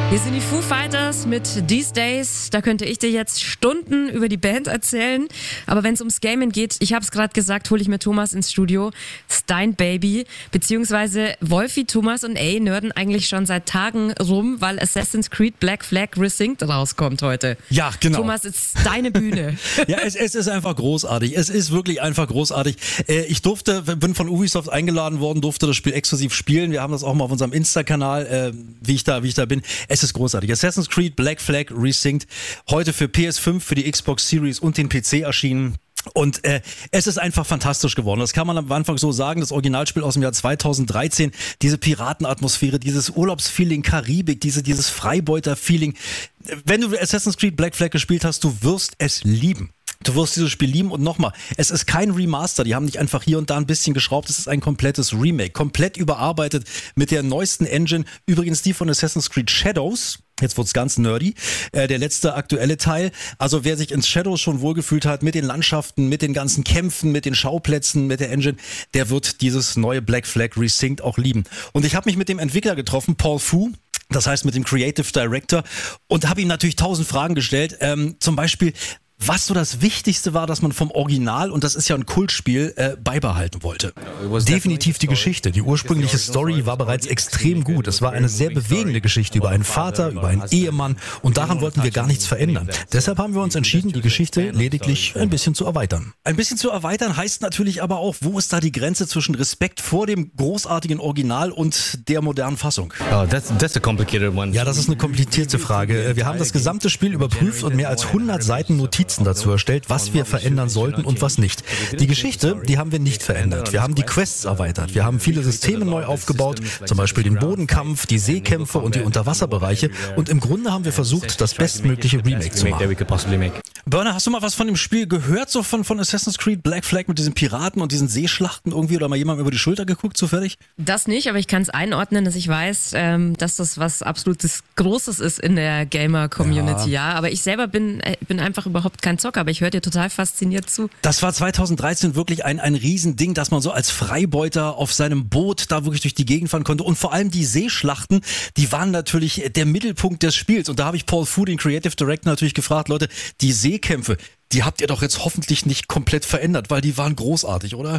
Hier sind die Foo Fighters mit These Days. Da könnte ich dir jetzt Stunden über die Band erzählen. Aber wenn es ums Gaming geht, ich habe es gerade gesagt, hole ich mir Thomas ins Studio. Stein Baby, beziehungsweise Wolfi, Thomas und A nerden eigentlich schon seit Tagen rum, weil Assassin's Creed Black Flag Resynced rauskommt heute. Ja, genau. Thomas, ist deine Bühne. Ja, es ist einfach großartig. Es ist wirklich einfach großartig. Ich bin von Ubisoft eingeladen worden, durfte das Spiel exklusiv spielen. Wir haben das auch mal auf unserem Insta-Kanal, wie ich da bin. Es ist großartig. Assassin's Creed Black Flag Resynced, heute für PS5, für die Xbox Series und den PC erschienen. Und es ist einfach fantastisch geworden. Das kann man am Anfang so sagen. Das Originalspiel aus dem Jahr 2013, diese Piratenatmosphäre, dieses Urlaubsfeeling, Karibik, dieses Freibeuter-Feeling. Wenn du Assassin's Creed Black Flag gespielt hast, du wirst es lieben. Du wirst dieses Spiel lieben und nochmal, es ist kein Remaster, die haben nicht einfach hier und da ein bisschen geschraubt, es ist ein komplettes Remake, komplett überarbeitet mit der neuesten Engine, übrigens die von Assassin's Creed Shadows. Jetzt wird's ganz nerdy. Der letzte aktuelle Teil. Also wer sich ins Shadows schon wohlgefühlt hat, mit den Landschaften, mit den ganzen Kämpfen, mit den Schauplätzen, mit der Engine, der wird dieses neue Black Flag Resynced auch lieben. Und ich habe mich mit dem Entwickler getroffen, Paul Fu. Das heißt mit dem Creative Director. Und habe ihm natürlich 1000 Fragen gestellt. Zum Beispiel, was so das Wichtigste war, dass man vom Original, und das ist ja ein Kultspiel, beibehalten wollte. Definitiv die Geschichte. Die ursprüngliche Story war bereits extrem gut. Es war eine sehr bewegende Geschichte über einen Vater, über einen Ehemann, und daran wollten wir gar nichts verändern. Deshalb haben wir uns entschieden, die Geschichte lediglich ein bisschen zu erweitern. Ein bisschen zu erweitern heißt natürlich aber auch, wo ist da die Grenze zwischen Respekt vor dem großartigen Original und der modernen Fassung? That's a complicated one. Ja, das ist eine komplizierte Frage. Wir haben das gesamte Spiel überprüft und mehr als 100 Seiten Notizen dazu erstellt, was wir verändern sollten und was nicht. Die Geschichte, die haben wir nicht verändert. Wir haben die Quests erweitert. Wir haben viele Systeme neu aufgebaut, zum Beispiel den Bodenkampf, die Seekämpfe und die Unterwasserbereiche. Und im Grunde haben wir versucht, das bestmögliche Remake zu machen. Burner, hast du mal was von dem Spiel gehört, so von Assassin's Creed Black Flag mit diesen Piraten und diesen Seeschlachten irgendwie, oder mal jemandem über die Schulter geguckt, zufällig? Das nicht, aber ich kann es einordnen, dass ich weiß, dass das was absolutes Großes ist in der Gamer-Community. Ja, aber ich selber bin einfach überhaupt kein Zocker, aber ich höre dir total fasziniert zu. Das war 2013 wirklich ein Riesending, dass man so als Freibeuter auf seinem Boot da wirklich durch die Gegend fahren konnte. Und vor allem die Seeschlachten, die waren natürlich der Mittelpunkt des Spiels. Und da habe ich Paul Fu, den Creative Director, natürlich gefragt, Leute, die Seekämpfe, die habt ihr doch jetzt hoffentlich nicht komplett verändert, weil die waren großartig, oder?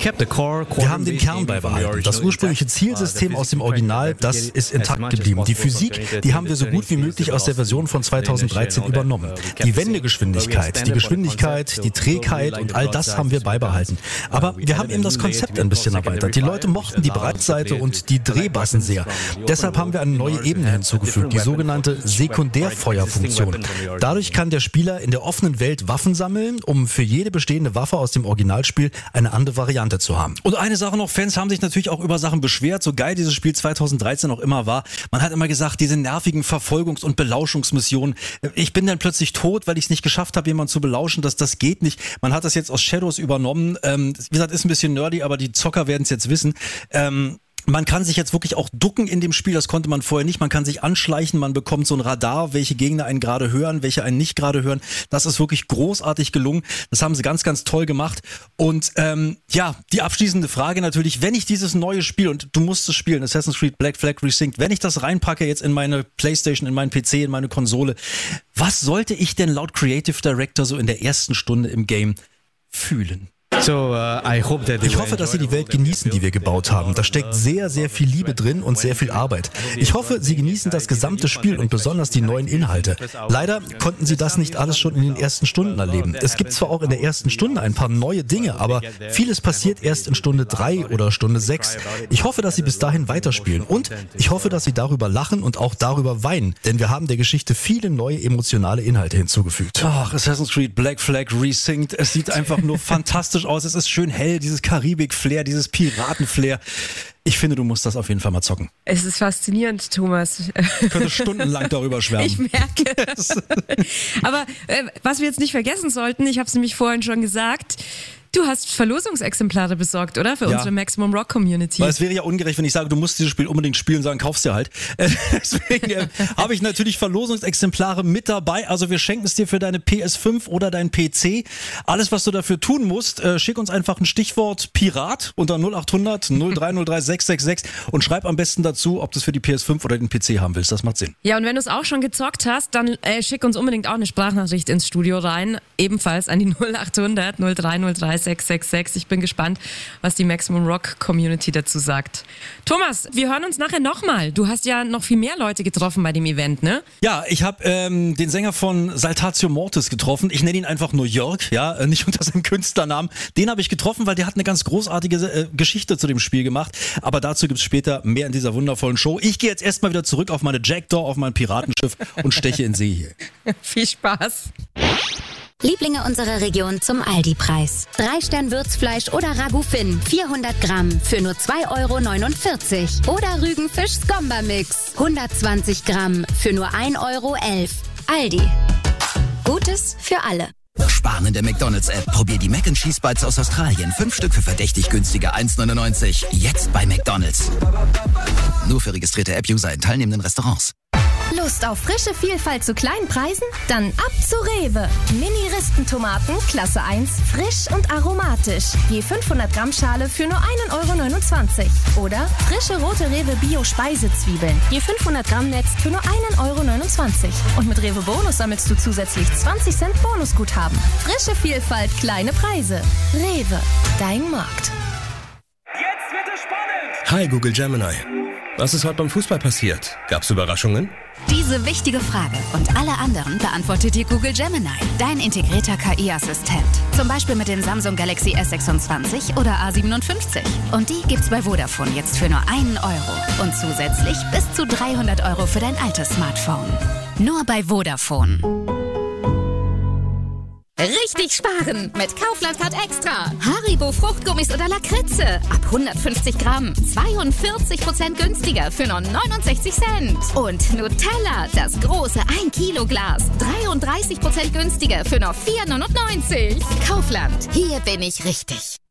Wir haben den Kern beibehalten. Das ursprüngliche Zielsystem aus dem Original, das ist intakt geblieben. Die Physik, die haben wir so gut wie möglich aus der Version von 2013 übernommen. Die Wendegeschwindigkeit, die Geschwindigkeit, die Trägheit und all das haben wir beibehalten. Aber wir haben eben das Konzept ein bisschen erweitert. Die Leute mochten die Breitseite und die Drehbassen sehr. Deshalb haben wir eine neue Ebene hinzugefügt, die sogenannte Sekundärfeuerfunktion. Dadurch kann der Spieler in der offenen Welt Waffen sammeln, um für jede bestehende Waffe aus dem Originalspiel eine andere Variante zu haben. Und eine Sache noch, Fans haben sich natürlich auch über Sachen beschwert, so geil dieses Spiel 2013 auch immer war. Man hat immer gesagt, diese nervigen Verfolgungs- und Belauschungsmissionen, ich bin dann plötzlich tot, weil ich es nicht geschafft habe, jemanden zu belauschen, das geht nicht. Man hat das jetzt aus Shadows übernommen. Wie gesagt, ist ein bisschen nerdy, aber die Zocker werden es jetzt wissen. Man kann sich jetzt wirklich auch ducken in dem Spiel, das konnte man vorher nicht. Man kann sich anschleichen, man bekommt so ein Radar, welche Gegner einen gerade hören, welche einen nicht gerade hören. Das ist wirklich großartig gelungen. Das haben sie ganz, ganz toll gemacht. Und die abschließende Frage natürlich, wenn ich dieses neue Spiel, und du musst es spielen, Assassin's Creed Black Flag Resynced, wenn ich das reinpacke jetzt in meine Playstation, in meinen PC, in meine Konsole, was sollte ich denn laut Creative Director so in der ersten Stunde im Game fühlen? Ich hoffe, dass Sie die Welt genießen, die wir gebaut haben. Da steckt sehr, sehr viel Liebe drin und sehr viel Arbeit. Ich hoffe, Sie genießen das gesamte Spiel und besonders die neuen Inhalte. Leider konnten Sie das nicht alles schon in den ersten Stunden erleben. Es gibt zwar auch in der ersten Stunde ein paar neue Dinge, aber vieles passiert erst in Stunde 3 oder Stunde 6. Ich hoffe, dass Sie bis dahin weiterspielen und ich hoffe, dass Sie darüber lachen und auch darüber weinen, denn wir haben der Geschichte viele neue emotionale Inhalte hinzugefügt. Ach, Assassin's Creed Black Flag Resynced, es sieht einfach nur fantastisch aus. Es ist schön hell, dieses Karibik-Flair, dieses Piraten-Flair. Ich finde, du musst das auf jeden Fall mal zocken. Es ist faszinierend, Thomas. Ich könnte stundenlang darüber schwärmen. Ich merke es. Aber was wir jetzt nicht vergessen sollten, ich habe es nämlich vorhin schon gesagt, Du hast Verlosungsexemplare besorgt, oder? Für unsere Maximum Rock Community. Weil es wäre ja ungerecht, wenn ich sage, du musst dieses Spiel unbedingt spielen, sagen, kaufst dir halt. Deswegen habe ich natürlich Verlosungsexemplare mit dabei. Also wir schenken es dir für deine PS5 oder dein PC. Alles, was du dafür tun musst, schick uns einfach ein Stichwort Pirat unter 0800 0303 666 und schreib am besten dazu, ob du es für die PS5 oder den PC haben willst. Das macht Sinn. Ja, und wenn du es auch schon gezockt hast, dann schick uns unbedingt auch eine Sprachnachricht ins Studio rein. Ebenfalls an die 0800 0303 666. Ich bin gespannt, was die Maximum Rock Community dazu sagt. Thomas, wir hören uns nachher nochmal. Du hast ja noch viel mehr Leute getroffen bei dem Event, ne? Ja, ich habe den Sänger von Saltatio Mortis getroffen. Ich nenne ihn einfach nur Jörg, ja, nicht unter seinem Künstlernamen. Den habe ich getroffen, weil der hat eine ganz großartige Geschichte zu dem Spiel gemacht. Aber dazu gibt's später mehr in dieser wundervollen Show. Ich gehe jetzt erstmal wieder zurück auf meine Jackdaw, auf mein Piratenschiff und steche in See hier. Viel Spaß. Lieblinge unserer Region zum Aldi-Preis. 3-Stern-Würzfleisch oder Ragout Finn, 400 Gramm für nur 2,49 € Oder Rügenfisch Skomba-Mix, 120 Gramm für nur 1,11 €. Aldi. Gutes für alle. Sparen in der McDonald's-App. Probier die Mac & Cheese Bites aus Australien. 5 Stück für verdächtig günstige 1,99 €. Jetzt bei McDonald's. Nur für registrierte App-User in teilnehmenden Restaurants. Lust auf frische Vielfalt zu kleinen Preisen? Dann ab zu Rewe. Mini-Ristentomaten, Klasse 1, frisch und aromatisch. Je 500 Gramm Schale für nur 1,29 €. Oder frische rote Rewe Bio-Speisezwiebeln. Je 500 Gramm Netz für nur 1,29 €. Und mit Rewe Bonus sammelst du zusätzlich 20 Cent Bonusguthaben. Frische Vielfalt, kleine Preise. Rewe, dein Markt. Jetzt wird es spannend! Hi Google Gemini. Was ist heute beim Fußball passiert? Gab's Überraschungen? Diese wichtige Frage und alle anderen beantwortet dir Google Gemini, dein integrierter KI-Assistent. Zum Beispiel mit den Samsung Galaxy S26 oder A57. Und die gibt's bei Vodafone jetzt für nur 1 € und zusätzlich bis zu 300 € für dein altes Smartphone. Nur bei Vodafone. Richtig sparen mit Kaufland Card Extra. Haribo Fruchtgummis oder Lakritze. Ab 150 Gramm. 42% günstiger für nur 69 Cent. Und Nutella, das große 1 Kilo Glas. 33% günstiger für nur 4,99 €. Kaufland, hier bin ich richtig.